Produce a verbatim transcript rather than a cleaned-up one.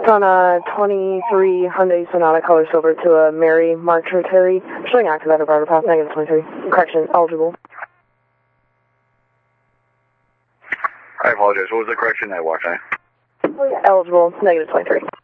It's on a twenty-three Hyundai Sonata color silver to a Mary Marcher Terry. Showing active out of Barber Path, negative twenty-three. Correction, eligible. I apologize. What was the correction? I walked by. Oh, yeah. Eligible, negative twenty-three.